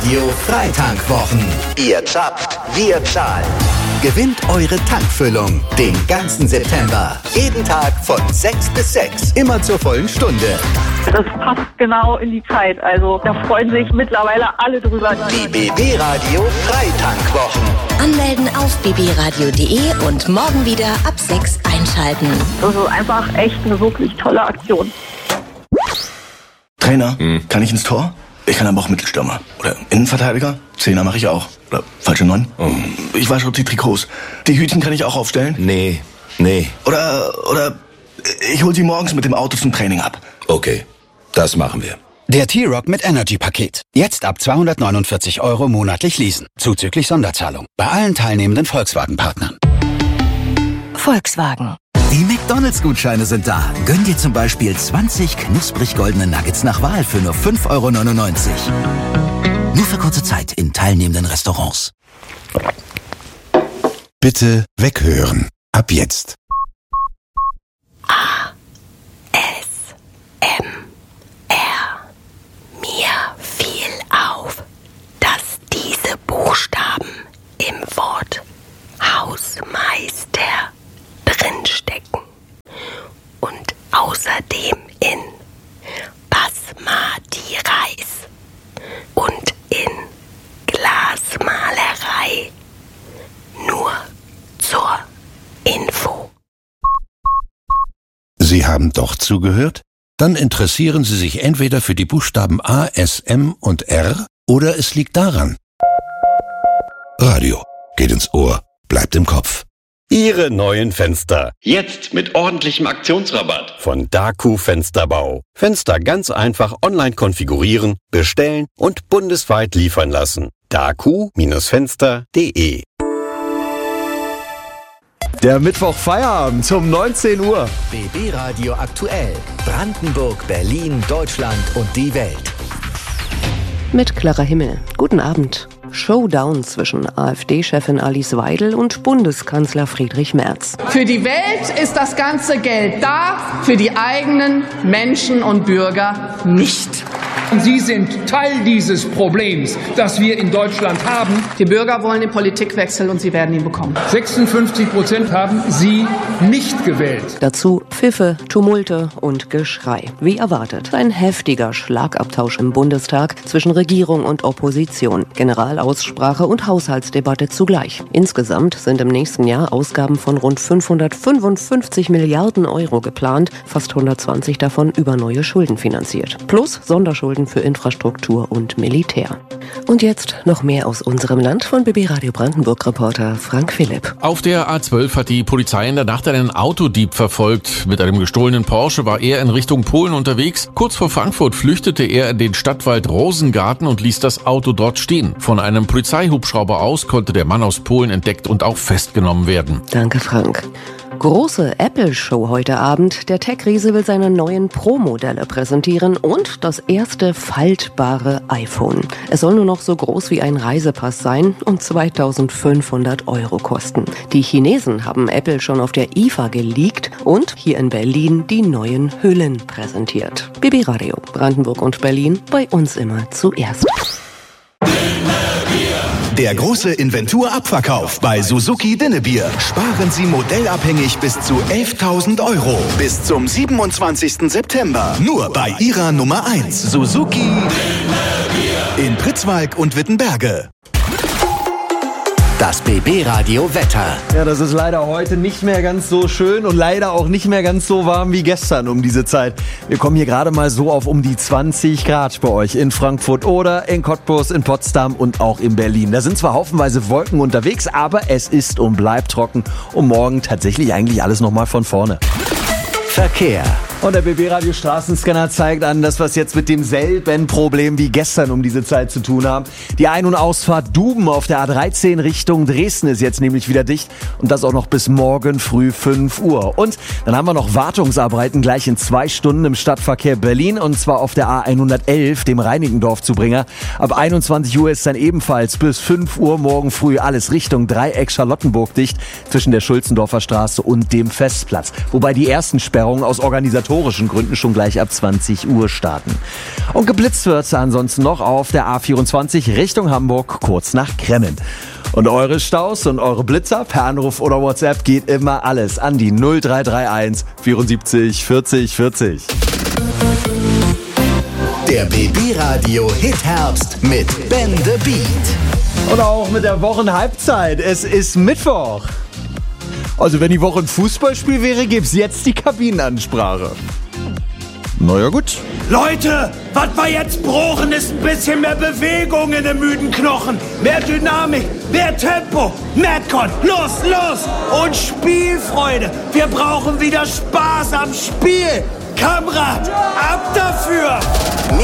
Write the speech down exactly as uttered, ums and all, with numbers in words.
Radio Freitankwwochen. Ihr zapft, wir zahlen. Gewinnt eure Tankfüllung den ganzen September. Jeden Tag von sechs bis sechs. Immer zur vollen Stunde. Das passt genau in die Zeit. Also da freuen sich mittlerweile alle drüber. Die B B Radio Freitankwwochen. Anmelden auf b b radio punkt d e und morgen wieder ab sechs einschalten. Das ist einfach echt eine wirklich tolle Aktion. Trainer, hm. kann ich ins Tor? Ich kann aber auch Mittelstürmer. Oder Innenverteidiger? Zehner mache ich auch. Oder falsche Neun? Oh. Ich wasche auch die Trikots. Die Hütchen kann ich auch aufstellen? Nee, nee. Oder, oder ich hol sie morgens mit dem Auto zum Training ab. Okay, das machen wir. Der T-Rock mit Energy-Paket. Jetzt ab zweihundertneunundvierzig Euro monatlich leasen. Zuzüglich Sonderzahlung. Bei allen teilnehmenden Volkswagen-Partnern. Volkswagen. Die McDonalds-Gutscheine sind da. Gönn dir zum Beispiel zwanzig knusprig goldene Nuggets nach Wahl für nur fünf Euro neunundneunzig. Nur für kurze Zeit in teilnehmenden Restaurants. Bitte weghören. Ab jetzt. A. S. M. R. Mir fiel auf, dass diese Buchstaben im Wort Hausmeister drinstecken und außerdem in Basmati Reis und in Glasmalerei. Nur zur Info. Sie haben doch zugehört? Dann interessieren Sie sich entweder für die Buchstaben A, S, M und R oder es liegt daran. Radio geht ins Ohr, bleibt im Kopf. Ihre neuen Fenster. Jetzt mit ordentlichem Aktionsrabatt. Von Daku Fensterbau. Fenster ganz einfach online konfigurieren, bestellen und bundesweit liefern lassen. daku Fenster punkt de. Der Mittwoch Feierabend um neunzehn Uhr. B B Radio aktuell. Brandenburg, Berlin, Deutschland und die Welt. Mit Clara Himmel. Guten Abend. Showdown zwischen AfD-Chefin Alice Weidel und Bundeskanzler Friedrich Merz. Für die Welt ist das ganze Geld da, für die eigenen Menschen und Bürger nicht. Sie sind Teil dieses Problems, das wir in Deutschland haben. Die Bürger wollen den Politikwechsel und sie werden ihn bekommen. sechsundfünfzig Prozent haben Sie nicht gewählt. Dazu Pfiffe, Tumulte und Geschrei. Wie erwartet, ein heftiger Schlagabtausch im Bundestag zwischen Regierung und Opposition. Generalaussprache und Haushaltsdebatte zugleich. Insgesamt sind im nächsten Jahr Ausgaben von rund fünfhundertfünfundfünfzig Milliarden Euro geplant, fast hundertzwanzig davon über neue Schulden finanziert. Plus Sonderschulden für Infrastruktur und Militär. Und jetzt noch mehr aus unserem Land von B B Radio Brandenburg-Reporter Frank Philipp. Auf der A zwölf hat die Polizei in der Nacht einen Autodieb verfolgt. Mit einem gestohlenen Porsche war er in Richtung Polen unterwegs. Kurz vor Frankfurt flüchtete er in den Stadtwald Rosengarten und ließ das Auto dort stehen. Von einem Polizeihubschrauber aus konnte der Mann aus Polen entdeckt und auch festgenommen werden. Danke, Frank. Große Apple-Show heute Abend. Der Tech-Riese will seine neuen Pro-Modelle präsentieren und das erste faltbare iPhone. Es soll nur noch so groß wie ein Reisepass sein und zweitausendfünfhundert Euro kosten. Die Chinesen haben Apple schon auf der I F A geleakt und hier in Berlin die neuen Hüllen präsentiert. B B Radio, Brandenburg und Berlin, bei uns immer zuerst. Der große Inventur-Abverkauf bei Suzuki Dinnebier. Sparen Sie modellabhängig bis zu elftausend Euro. Bis zum siebenundzwanzigsten September. Nur bei Ihrer Nummer eins. Suzuki Dinnebier. In Pritzwalk und Wittenberge. Das B B Radio Wetter. Ja, das ist leider heute nicht mehr ganz so schön und leider auch nicht mehr ganz so warm wie gestern um diese Zeit. Wir kommen hier gerade mal so auf um die zwanzig Grad bei euch in Frankfurt oder in Cottbus, in Potsdam und auch in Berlin. Da sind zwar haufenweise Wolken unterwegs, aber es ist und bleibt trocken und morgen tatsächlich eigentlich alles nochmal von vorne. Verkehr. Und der B B Radio Straßenscanner zeigt an, dass wir es jetzt mit demselben Problem wie gestern um diese Zeit zu tun haben. Die Ein- und Ausfahrt Duben auf der A dreizehn Richtung Dresden ist jetzt nämlich wieder dicht und das auch noch bis morgen früh fünf Uhr. Und dann haben wir noch Wartungsarbeiten gleich in zwei Stunden im Stadtverkehr Berlin und zwar auf der A hundertelf, dem Reinickendorf-Zubringer. Ab einundzwanzig Uhr ist dann ebenfalls bis fünf Uhr morgen früh alles Richtung Dreieck Charlottenburg dicht zwischen der Schulzendorfer Straße und dem Festplatz. Wobei die ersten Sperrungen aus organisatorischen organisatorischen Gründen schon gleich ab zwanzig Uhr starten. Und geblitzt wird ansonsten noch auf der A vierundzwanzig Richtung Hamburg, kurz nach Kremmen. Und eure Staus und eure Blitzer per Anruf oder WhatsApp geht immer alles an die null drei drei eins vierundsiebzig vierzig vierzig. Der B B Radio Hit Herbst mit Ben the Beat. Und auch mit der Wochenhalbzeit. Es ist Mittwoch. Also wenn die Woche ein Fußballspiel wäre, gibt's jetzt die Kabinenansprache. Naja gut. Leute, was wir jetzt brauchen, ist ein bisschen mehr Bewegung in den müden Knochen. Mehr Dynamik, mehr Tempo, Madcon, los, los und Spielfreude. Wir brauchen wieder Spaß am Spiel. Kamerad, ab dafür!